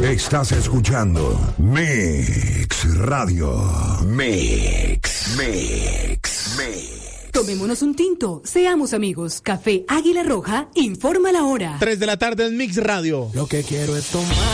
Estás escuchando Mix Radio. Mix. Tomémonos un tinto, seamos amigos. Café Águila Roja informa la hora. 3 de la tarde en Mix Radio. Lo que quiero es tomar